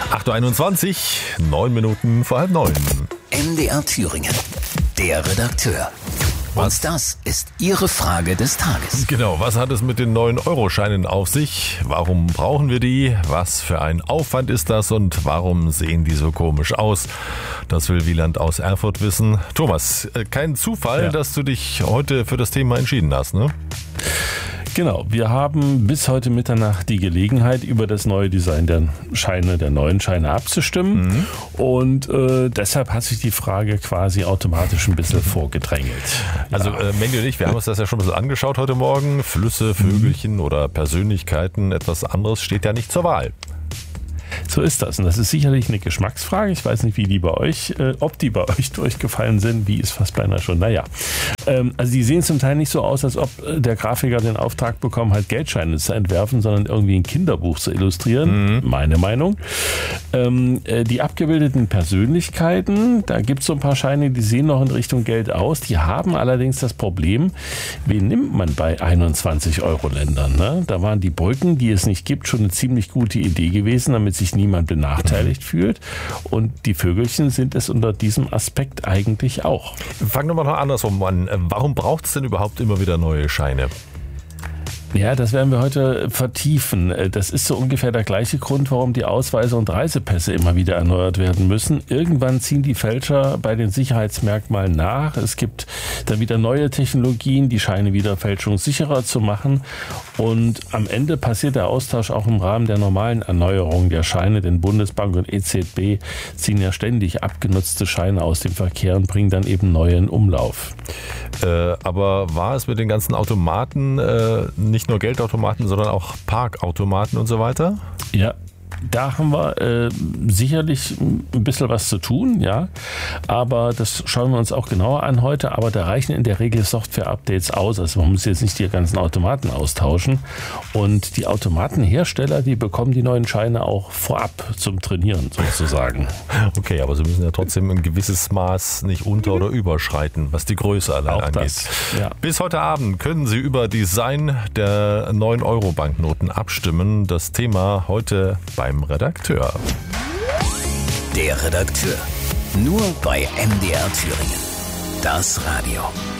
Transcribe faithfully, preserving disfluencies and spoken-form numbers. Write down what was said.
acht Uhr einundzwanzig, neun Minuten vor halb neun. M D R Thüringen, der Redakteur. Und das ist Ihre Frage des Tages. Genau, was hat es mit den neuen Euroscheinen auf sich? Warum brauchen wir die? Was für ein Aufwand ist das und warum sehen die so komisch aus? Das will Wieland aus Erfurt wissen. Thomas, kein Zufall, ja. dass du dich heute für das Thema entschieden hast, ne? Genau, wir haben bis heute Mitternacht die Gelegenheit, über das neue Design der Scheine, der neuen Scheine abzustimmen. Mhm. Und äh, deshalb hat sich die Frage quasi automatisch ein bisschen vorgedrängelt. Also ja. äh, Mandy und ich, wir haben uns das ja schon ein bisschen angeschaut heute Morgen. Flüsse, Vögelchen mhm. oder Persönlichkeiten, etwas anderes steht ja nicht zur Wahl. So ist das. Und das ist sicherlich eine Geschmacksfrage. Ich weiß nicht, wie die bei euch, äh, ob die bei euch durchgefallen sind. Wie ist fast beinahe schon. Naja. Ähm, also die sehen zum Teil nicht so aus, als ob der Grafiker den Auftrag bekommen hat, Geldscheine zu entwerfen, sondern irgendwie ein Kinderbuch zu illustrieren. Mhm. Meine Meinung. Ähm, äh, die abgebildeten Persönlichkeiten, da gibt es so ein paar Scheine, die sehen noch in Richtung Geld aus. Die haben allerdings das Problem, wen nimmt man bei einundzwanzig Euro Ländern? Ne? Da waren die Brücken, die es nicht gibt, schon eine ziemlich gute Idee gewesen, damit sich niemand benachteiligt fühlt. Und die Vögelchen sind es unter diesem Aspekt eigentlich auch. Fangen wir mal noch andersrum an. Warum braucht es denn überhaupt immer wieder neue Scheine? Ja, das werden wir heute vertiefen. Das ist so ungefähr der gleiche Grund, warum die Ausweise und Reisepässe immer wieder erneuert werden müssen. Irgendwann ziehen die Fälscher bei den Sicherheitsmerkmalen nach. Es gibt dann wieder neue Technologien, die Scheine wieder fälschungssicherer zu machen. Und am Ende passiert der Austausch auch im Rahmen der normalen Erneuerung der Scheine, denn Bundesbank und E Z B ziehen ja ständig abgenutzte Scheine aus dem Verkehr und bringen dann eben neue in Umlauf. Äh, aber war es mit den ganzen Automaten äh, nicht nur Geldautomaten, sondern auch Parkautomaten und so weiter? Ja. Da haben wir äh, sicherlich ein bisschen was zu tun, ja. Aber das schauen wir uns auch genauer an heute. Aber da reichen in der Regel Software-Updates aus. Also man muss jetzt nicht die ganzen Automaten austauschen. Und die Automatenhersteller, die bekommen die neuen Scheine auch vorab zum Trainieren sozusagen. Okay, aber sie müssen ja trotzdem ein gewisses Maß nicht unter- oder überschreiten, was die Größe allein auch angeht. Das, ja. Bis heute Abend können Sie über Design der neuen Euro-Banknoten abstimmen. Das Thema heute beim Redakteur. Der Redakteur. Nur bei M D R Thüringen. Das Radio.